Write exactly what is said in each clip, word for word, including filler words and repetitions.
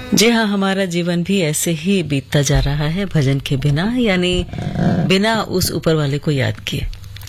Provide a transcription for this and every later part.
जी हाँ, हमारा जीवन भी ऐसे ही बीतता जा रहा है भजन के बिना, यानी बिना उस ऊपर वाले को याद किए।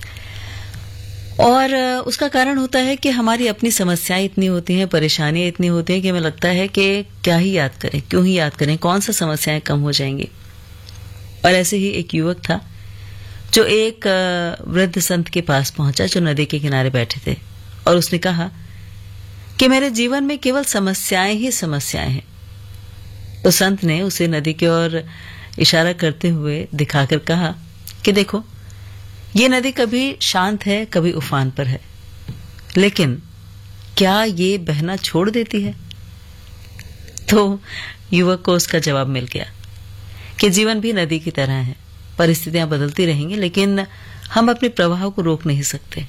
और उसका कारण होता है कि हमारी अपनी समस्याएं इतनी होती हैं, परेशानियां इतनी होती हैं कि हमें लगता है कि क्या ही याद करें, क्यों ही याद करें, कौन सा समस्याएं कम हो जाएंगी। और ऐसे ही एक युवक था जो एक वृद्ध संत के पास पहुंचा जो नदी के किनारे बैठे थे, और उसने कहा कि मेरे जीवन में केवल समस्याएं ही समस्याएं हैं। तो संत ने उसे नदी की ओर इशारा करते हुए दिखाकर कहा कि देखो, ये नदी कभी शांत है, कभी उफान पर है, लेकिन क्या ये बहना छोड़ देती है? तो युवक को उसका जवाब मिल गया कि जीवन भी नदी की तरह है, परिस्थितियां बदलती रहेंगी, लेकिन हम अपने प्रवाह को रोक नहीं सकते।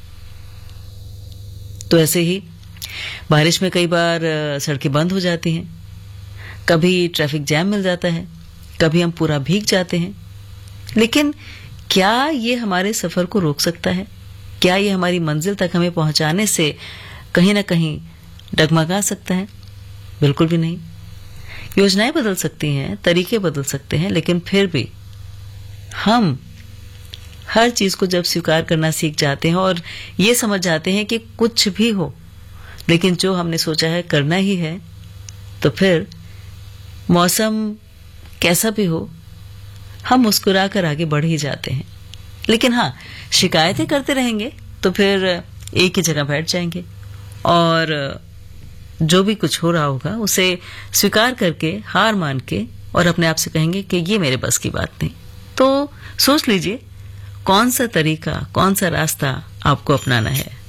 तो ऐसे ही बारिश में कई बार सड़कें बंद हो जाती हैं, कभी ट्रैफिक जैम मिल जाता है, कभी हम पूरा भीग जाते हैं, लेकिन क्या ये हमारे सफर को रोक सकता है? क्या ये हमारी मंजिल तक हमें पहुंचाने से कहीं ना कहीं डगमगा सकता है? बिल्कुल भी नहीं। योजनाएं बदल सकती हैं, तरीके बदल सकते हैं, लेकिन फिर भी हम हर चीज को जब स्वीकार करना सीख जाते हैं और ये समझ जाते हैं कि कुछ भी हो, लेकिन जो हमने सोचा है करना ही है, तो फिर मौसम कैसा भी हो, हम मुस्कुरा कर आगे बढ़ ही जाते हैं। लेकिन हाँ, शिकायतें करते रहेंगे तो फिर एक ही जगह बैठ जाएंगे और जो भी कुछ हो रहा होगा उसे स्वीकार करके, हार मान के, और अपने आप से कहेंगे कि ये मेरे बस की बात नहीं। तो सोच लीजिए कौन सा तरीका, कौन सा रास्ता आपको अपनाना है।